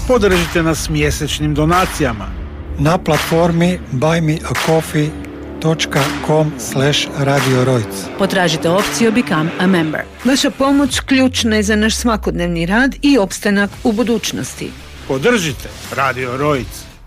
Podržite nas mjesečnim donacijama na platformi buymeacoffee.com/Radio Rojc. Potražite opciju Become a Member. Vaša pomoć ključna je za naš svakodnevni rad i opstanak u budućnosti. Podržite Radio Rojc.